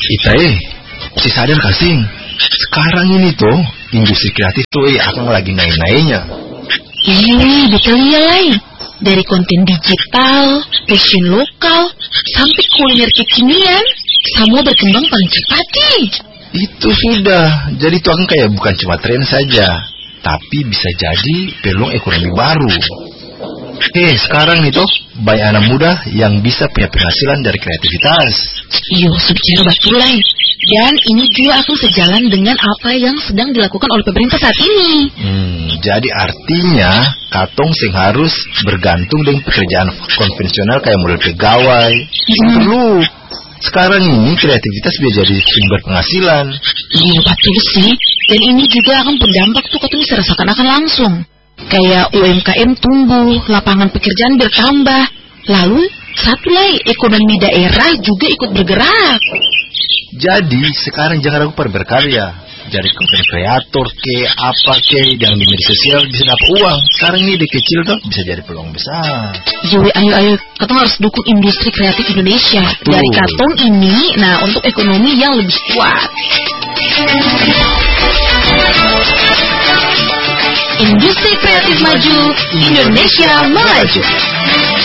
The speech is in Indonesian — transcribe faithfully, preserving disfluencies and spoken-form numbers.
Itae, si sadar kasing. Sekarang ini tuh industri kreatif tuh eh akan lagi naik-naiknya. Ih, betul ya Lai. Dari konten digital, fashion lokal, sampai kuliner kekinian, semua berkembang paling cepat nih. Itu sudah, jadi itu akan kayak bukan cuma tren saja, tapi bisa jadi peluang ekonomi baru. Eh, sekarang nih tuh banyak anak muda yang bisa punya penghasilan dari kreativitas. Iyo, sebicara betul Lai. Dan ini juga akan sejalan dengan apa yang sedang dilakukan oleh pemerintah saat ini. Hmm, jadi artinya katong sing harus bergantung dengan pekerjaan konvensional kayak model pegawai. Hmm. Perlu. Sekarang ini kreativitas bisa jadi sumber penghasilan. Iya betul sih. Dan ini juga akan berdampak tuh katanya bisa rasakan akan langsung. Kayak U M K M tumbuh, lapangan pekerjaan bertambah. Lalu satu lagi ekonomi daerah juga ikut bergerak. Jadi sekarang jangan ragu pada berkarya. Jadi konten kreator ke apa ke yang di media sosial bisa dapat uang. Sekarang ini di kecil tuh bisa jadi peluang besar. Yoi, ayo ayo, katong harus dukung industri kreatif Indonesia. Betul. Dari katong ini, nah untuk ekonomi yang lebih kuat. Industri kreatif maju, Indonesia maju.